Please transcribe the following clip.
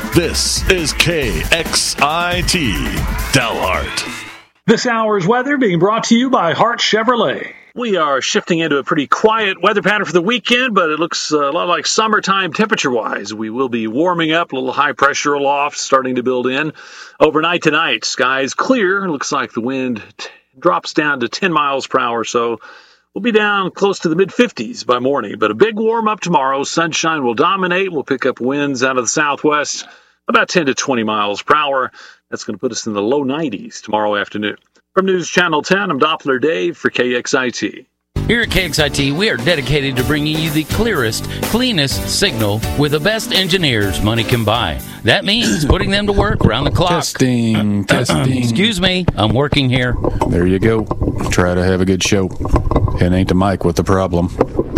This is KXIT Dalhart. This hour's weather being brought to you by Hart Chevrolet. We are shifting into a pretty quiet weather pattern for the weekend, but it looks a lot like summertime temperature-wise. We will be warming up, a little high pressure aloft starting to build in. Overnight tonight, skies clear. Looks like the wind drops down to 10 miles per hour, so we'll be down close to the mid-50s by morning. But a big warm-up tomorrow. Sunshine will dominate. We'll pick up winds out of the southwest, about 10 to 20 miles per hour. That's going to put us in the low 90s tomorrow afternoon. From News Channel 10, I'm Doppler Dave for KXIT. Here at KXIT, we are dedicated to bringing you the clearest, cleanest signal with the best engineers money can buy. That means putting them to work around the clock. Testing. Excuse me, I'm working here. There you go. Try to have a good show. It ain't the mic with the problem.